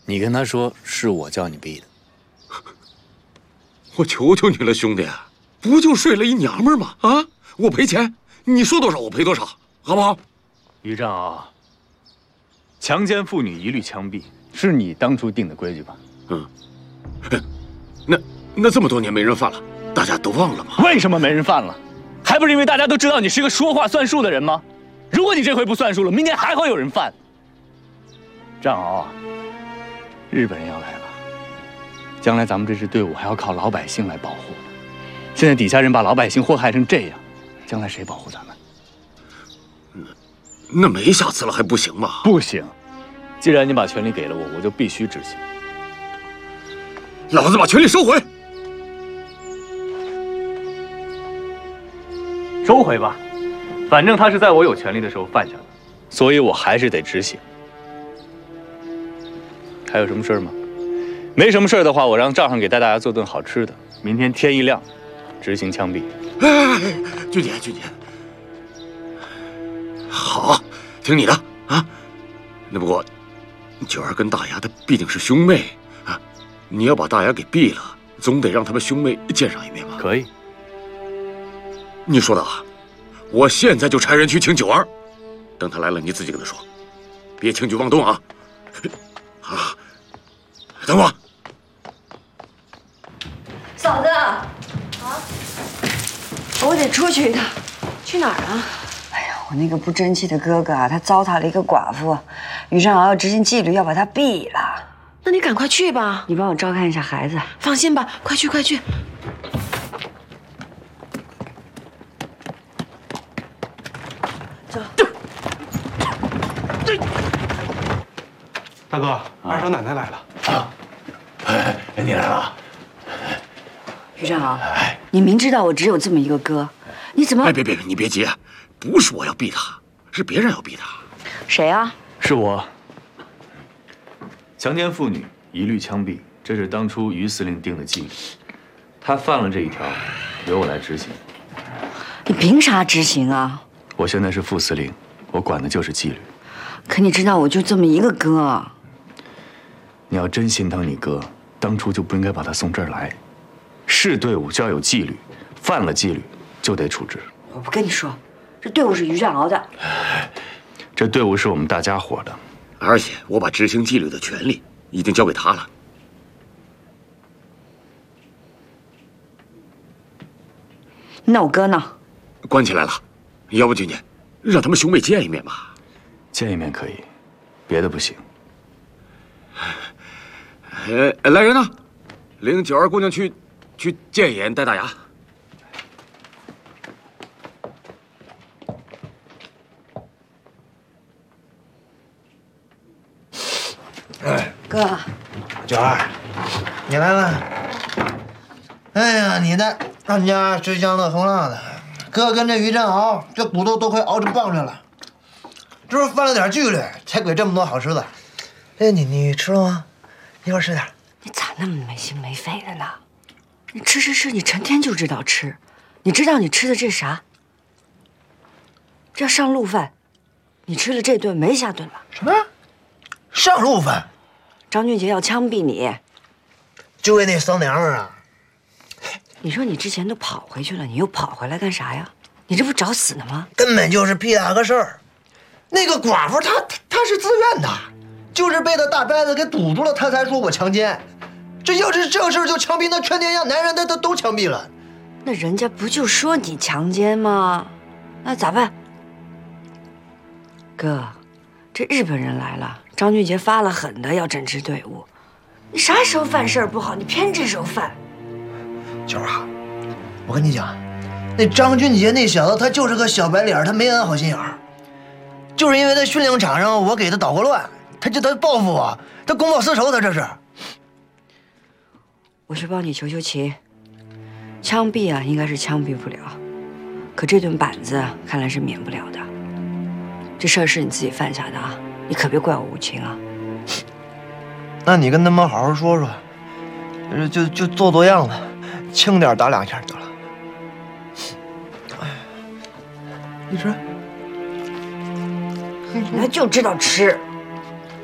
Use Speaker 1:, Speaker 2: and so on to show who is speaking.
Speaker 1: 你跟他说是我叫你毙的。
Speaker 2: 我求求你了，兄弟，不就睡了一娘们吗？啊，我赔钱，你说多少我赔多少，好不好？
Speaker 1: 于正敖，强奸妇女一律枪毙，是你当初定的规矩吧？
Speaker 2: 嗯，那这么多年没人犯了，大家都忘了吗？
Speaker 1: 为什么没人犯了？还不是因为大家都知道你是个说话算数的人吗？如果你这回不算数了，明年还会有人犯。张敖，日本人要来了，将来咱们这支队伍还要靠老百姓来保护呢。现在底下人把老百姓祸害成这样，将来谁保护咱们？
Speaker 2: 那没下次了还不行吗？
Speaker 1: 不行，既然你把权力给了我，我就必须执行。
Speaker 2: 老子把权力收回。
Speaker 1: 收回吧，反正他是在我有权利的时候犯下的，所以我还是得执行。还有什么事儿吗？没什么事儿的话，我让账上给带大家做顿好吃的，明天天一亮，执行枪毙。
Speaker 2: 哎，俊杰，好，听你的啊。那不过，九儿跟大牙他毕竟是兄妹啊，你要把大牙给毙了，总得让他们兄妹见上一面吧？
Speaker 1: 可以。
Speaker 2: 你说的啊，我现在就差人去请九儿，等他来了，你自己跟他说，别轻举妄动啊！啊，等我。
Speaker 3: 嫂子，啊，我得出去一趟，去哪儿啊？
Speaker 4: 哎呀，我那个不争气的哥哥啊，他糟蹋了一个寡妇，于正敖要执行纪律，要把他毙了。
Speaker 3: 那你赶快去吧，
Speaker 4: 你帮我照看一下孩子。
Speaker 3: 放心吧，快去快去。
Speaker 5: 大哥，二嫂奶奶来了。
Speaker 2: 啊，哎，你来了。
Speaker 4: 于正敖，你明知道我只有这么一个哥，你怎么……
Speaker 2: 哎，别，你别急，不是我要毙他，是别人要毙他。
Speaker 4: 谁啊？
Speaker 1: 是我。强奸妇女一律枪毙，这是当初于司令定的纪律。他犯了这一条，由我来执行。
Speaker 4: 你凭啥执行啊？
Speaker 1: 我现在是副司令，我管的就是纪律。
Speaker 4: 可你知道我就这么一个哥。
Speaker 1: 你要真心疼你哥，当初就不应该把他送这儿来。是队伍就要有纪律，犯了纪律就得处置。
Speaker 4: 我不跟你说，这队伍是于正敖的。
Speaker 1: 这队伍是我们大家伙的，
Speaker 2: 而且我把执行纪律的权利已经交给他了。
Speaker 4: 那我哥呢？
Speaker 2: 关起来了。要不，俊杰，让他们兄妹见一面吧。
Speaker 1: 见一面可以，别的不行。
Speaker 2: 来人呐，领九儿姑娘去见一眼戴大牙。
Speaker 4: 哎，哥，
Speaker 6: 九儿，你来了。哎呀，你的俺家吃香的喝辣的，哥跟这于正敖这骨头都快熬成棒子了，就是犯了点纪律，才给这么多好吃的。哎，你吃了吗？一会儿吃点。
Speaker 4: 你咋那么没心没肺的呢？你吃，你成天就知道吃。你知道你吃的这啥？这上路饭，你吃了这顿没下顿了。
Speaker 6: 什么？上路饭？
Speaker 4: 张俊杰要枪毙你，
Speaker 6: 就为那骚娘们儿啊！
Speaker 4: 你说你之前都跑回去了，你又跑回来干啥呀？你这不找死呢吗？
Speaker 6: 根本就是屁大个事儿。那个寡妇她是自愿的，就是被他大伯子给堵住了，他才说我强奸。这要是这事儿就枪毙，那全天下男人他都枪毙了。
Speaker 4: 那人家不就说你强奸吗？那咋办？哥，这日本人来了，张俊杰发了狠的要整支队伍。你啥时候犯事儿不好，你偏这时候犯。
Speaker 6: 九儿啊，我跟你讲，那张俊杰那小子他就是个小白脸，他没安好心眼儿。就是因为在训练场上我给他捣过乱，他报复我，他公报私仇，他这是。
Speaker 4: 我去帮你求情，枪毙啊，应该是枪毙不了，可这顿板子看来是免不了的。这事儿是你自己犯下的啊，你可别怪我无情啊。
Speaker 6: 那你跟他们好好说说，就做样子，轻点打两下得了。你吃。
Speaker 4: 你还就知道吃。